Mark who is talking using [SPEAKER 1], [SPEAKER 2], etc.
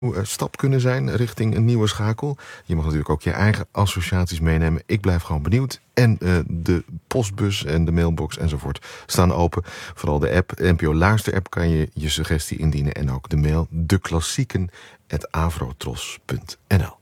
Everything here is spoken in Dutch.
[SPEAKER 1] stap kunnen zijn richting een nieuwe schakel. Je mag natuurlijk ook je eigen associaties meenemen. Ik blijf gewoon benieuwd. En de postbus en de mailbox enzovoort staan open. Vooral de app, NPO Luister-app, kan je je suggestie indienen. En ook de mail, deklassieken@avrotros.nl.